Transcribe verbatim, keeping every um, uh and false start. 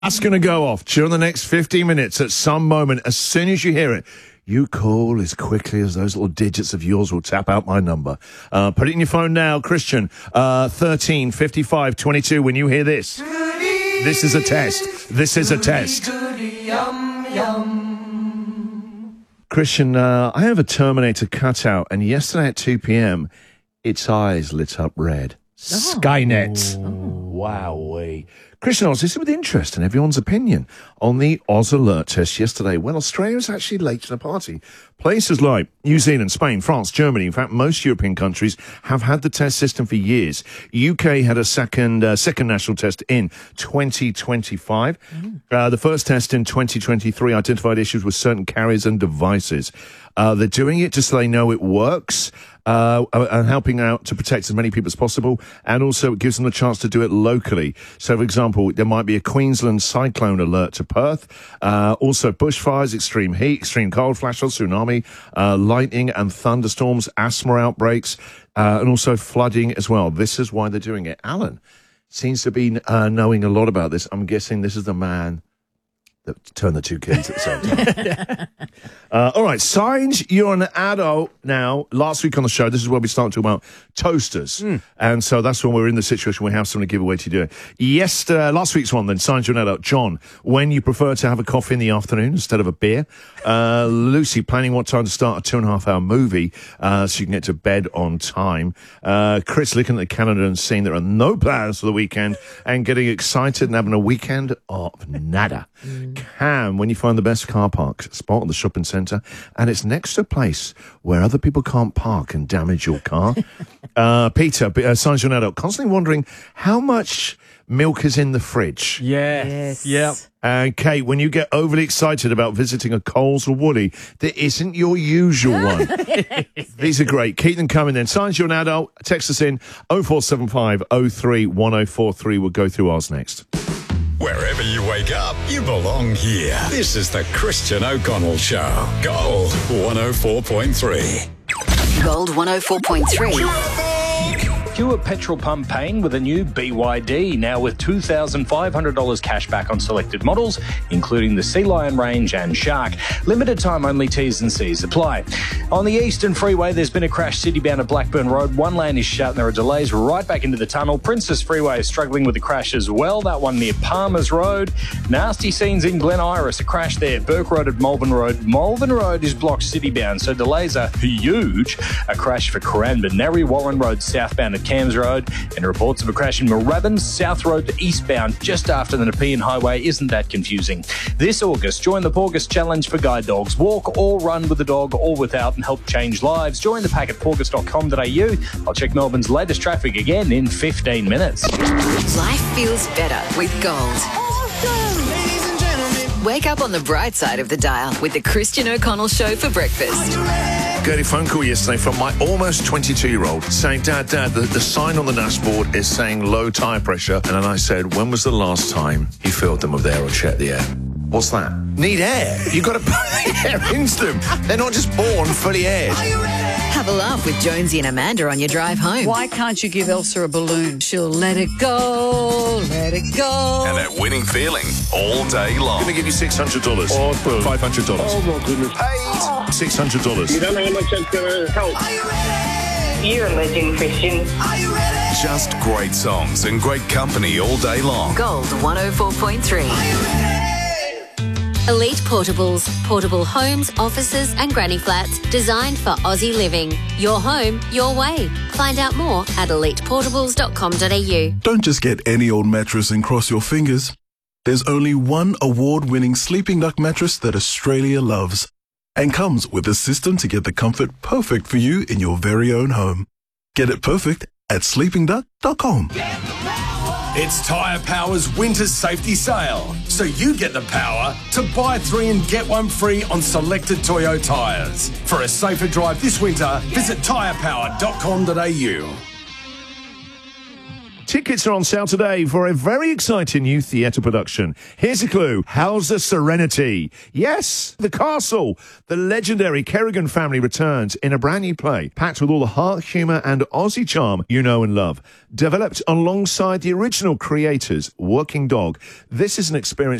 That's going to go off during the next fifteen minutes at some moment. As soon as you hear it, you call as quickly as those little digits of yours will tap out my number. Uh, put it in your phone now, Christian. Uh, thirteen fifty-five twenty-two. When you hear this, this is a test. This is a test. Christian, uh, I have a Terminator cutout, and yesterday at two p.m., its eyes lit up red. Oh. Skynet. Oh. Wowee. Christian, I was listening with interest in everyone's opinion on the Oz Alert test yesterday. Well, Australia was actually late to the party. Places like New Zealand, Spain, France, Germany, in fact, most European countries have had the test system for years. U K had a second uh, second national test in twenty twenty-five. Mm. Uh, the first test in twenty twenty-three identified issues with certain carriers and devices. Uh, they're doing it just so they know it works. Uh, and helping out to protect as many people as possible, and also it gives them the chance to do it locally. So, for example, there might be a Queensland cyclone alert to Perth, uh, also bushfires, extreme heat, extreme cold flashes, tsunami, uh, lightning and thunderstorms, asthma outbreaks, uh, and also flooding as well. This is why they're doing it. Alan seems to be uh, knowing a lot about this. I'm guessing this is the man that turned the two keys at the same time. uh, all right, signs you're an adult now. Last week on the show, this is where we started talking about toasters. Mm. And so that's when we're in the situation we have something to give away to do it. Yes, uh, last week's one then, signs you're an adult. John, when you prefer to have a coffee in the afternoon instead of a beer. Uh, Lucy, planning what time to start a two and a half hour movie uh, so you can get to bed on time. Uh, Chris, looking at the calendar and seeing there are no plans for the weekend and getting excited and having a weekend of nada. Mm. Cam, when you find the best car park spot at the shopping centre and it's next to a place where other people can't park and damage your car. uh, Peter, uh, signs you're an adult, constantly wondering how much milk is in the fridge. Yes. Yes. Yep. And Kate, when you get overly excited about visiting a Coles or Woody, that isn't your usual one. These are great. Keep them coming then. Signs you're an adult, text us in oh four seven five oh three one oh four three. We'll go through ours next. Wherever you wake up, you belong here. This is the Christian O'Connell Show. Gold one oh four point three. Gold one oh four point three. Pure petrol pump paying with a new B Y D, now with two thousand five hundred dollars cash back on selected models, including the Sea Lion range and Shark. Limited time only, T's and C's apply. On the Eastern Freeway, there's been a crash city-bound at Blackburn Road. One lane is shut and there are delays right back into the tunnel. Princess Freeway is struggling with a crash as well, that one near Palmer's Road. Nasty scenes in Glen Iris, a crash there. Burke Road at Malvern Road. Malvern Road is blocked city-bound, so delays are huge. A crash for Cranbourne. Narry Warren Road southbound at Cams Road, and reports of a crash in Moorabbin, South Road to eastbound just after the Nepean Highway. Isn't that confusing? This August, join the Porgus Challenge for guide dogs. Walk or run with a dog or without and help change lives. Join the pack at porgus dot com dot a u. I'll check Melbourne's latest traffic again in fifteen minutes. Life feels better with Gold. Wake up on the bright side of the dial with the Christian O'Connell Show for breakfast. Got a phone call yesterday from my almost twenty-two-year-old saying, Dad, Dad, the, the sign on the dashboard is saying low tyre pressure. And then I said, when was the last time you filled them with air or checked the air? What's that? Need air. You've got to put the air into them. They're not just born fully aired. Have a laugh with Jonesy and Amanda on your drive home. Why can't you give Elsa a balloon? She'll let it go, let it go. And that winning feeling all day long. I'm going to give you six hundred dollars. Awesome. five hundred dollars. Oh, my goodness. Paid. six hundred dollars. You don't know how much that's going to help. Are you ready? You're a legend, Christian. Are you ready? Just great songs and great company all day long. Gold one oh four point three. Are you ready? Elite Portables, portable homes, offices and granny flats designed for Aussie living. Your home, your way. Find out more at elite portables dot com dot a u. Don't just get any old mattress and cross your fingers. There's only one award-winning Sleeping Duck mattress that Australia loves and comes with a system to get the comfort perfect for you in your very own home. Get it perfect at sleeping duck dot com. It's Tyre Power's Winter Safety Sale, so you get the power to buy three and get one free on selected Toyo tyres. For a safer drive this winter, visit tyre power dot com dot a u. Tickets are on sale today for a very exciting new theatre production. Here's a clue. How's the Serenity? Yes, the castle. The legendary Kerrigan family returns in a brand new play, packed with all the heart, humour and Aussie charm you know and love. Developed alongside the original creators, Working Dog, this is an experience